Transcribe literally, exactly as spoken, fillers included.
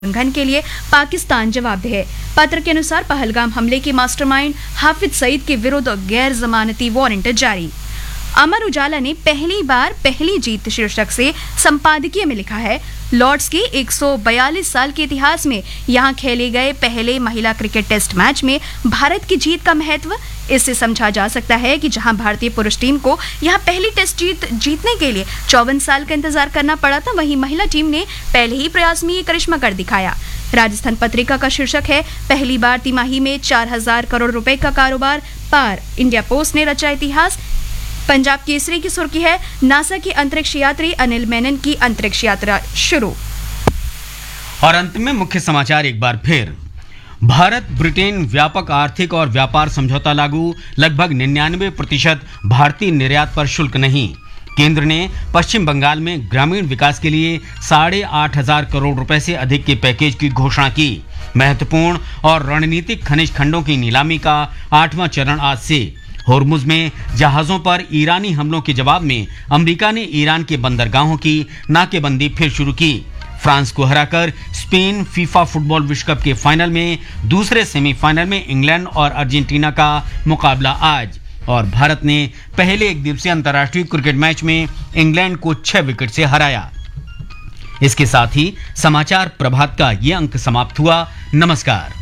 उल्लंघन के लिए पाकिस्तान जवाबदेह है। पत्र के अनुसार पहलगाम हमले के मास्टरमाइंड हाफिज सईद के विरुद्ध गैर जमानती वारंट जारी। अमर उजाला ने पहली बार पहली जीत शीर्षक से संपादकीय में लिखा है, लॉर्ड्स के एक सौ बयालीस साल के इतिहास में यहां खेले गए पहले महिला क्रिकेट टेस्ट मैच में भारत की जीत का महत्व इससे समझा जा सकता है कि जहां भारतीय पुरुष टीम को यहां पहली टेस्ट जीत जीतने के लिए चौवन साल का इंतजार करना पड़ा था, वहीं महिला टीम ने पहले ही प्रयास में ये करिश्मा कर दिखाया। राजस्थान पत्रिका का शीर्षक है, पहली बार तिमाही में चार हजार करोड़ रुपए का कारोबार पार, इंडिया पोस्ट ने रचा इतिहास। पंजाब केसरी की सुर्खी है, नासा के अंतरिक्ष यात्री अनिल मेनन की अंतरिक्ष यात्रा शुरू। और अंत में मुख्य समाचार एक बार फिर। भारत ब्रिटेन व्यापक आर्थिक और व्यापार समझौता लागू, लगभग निन्यानवे प्रतिशत भारतीय निर्यात पर शुल्क नहीं। केंद्र ने पश्चिम बंगाल में ग्रामीण विकास के लिए साढ़े आठ हजार करोड़ रुपए से अधिक के पैकेज की घोषणा की। महत्वपूर्ण और रणनीतिक खनिज खंडों की नीलामी का आठवां चरण आज से। होर्मुज में जहाजों पर ईरानी हमलों के जवाब में अमेरिका ने ईरान के बंदरगाहों की नाकेबंदी फिर शुरू की। फ्रांस को हराकर स्पेन फीफा फुटबॉल विश्व कप के फाइनल में दूसरे सेमीफाइनल में इंग्लैंड और अर्जेंटीना का मुकाबला आज। और भारत ने पहले एक दिवसीय अंतर्राष्ट्रीय क्रिकेट मैच में इंग्लैंड को छह विकेट से हराया। इसके साथ ही समाचार प्रभात का ये अंक समाप्त हुआ। नमस्कार।